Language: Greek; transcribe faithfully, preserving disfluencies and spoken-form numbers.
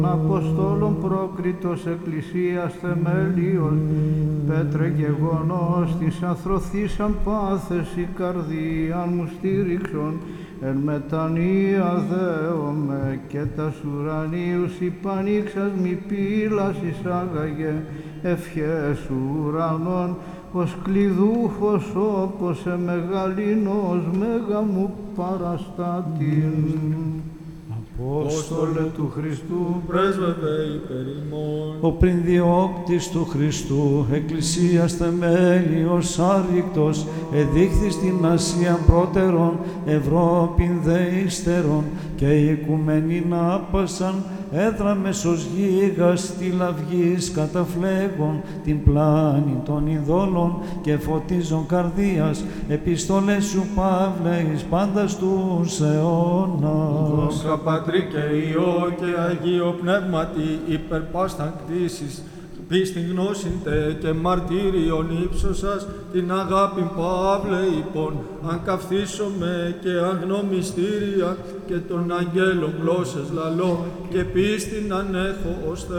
Αποστόλων πρόκριτος εκκλησίας θεμέλιος, πέτρε γεγονός της ανθροθήσαν πάθεση καρδίαν μου στήριξον, εν μετανία δέομαι και τας ουρανίους υπανήξας μη πύλας εισάγαγε, ευχές ουρανών, ως κλειδούχος όπως εμεγαλήνος μέγα μου παραστάτην. Απόστολε του Χριστού, πρέσβευε υπέρ ημών. Ο πριν διώκτης του Χριστού, εκκλησίας θεμέλιος άρρηκτος, εδείχθη στην Ασία πρώτερον, Ευρώπην δε ύστερον, και η οικουμενήν άπασαν, έδρα μεσος γίγας τη λαυγής καταφλέγων, την πλάνη των ειδόλων και φωτίζων καρδίας, επιστολές σου Παύλε εις πάντας τους αιώνας. Δόξα Πατρί και Υιό και Αγίο Πνεύματι υπερ πάσταν κτήσεις, πίστην γνώσιν τε και μαρτύριον ύψωσας, την αγάπη Παύλε υπόν, αν καυθήσομαι και αγνώ μυστήρια και των αγγέλων γλώσσες λαλώ και πίστην αν έχω ως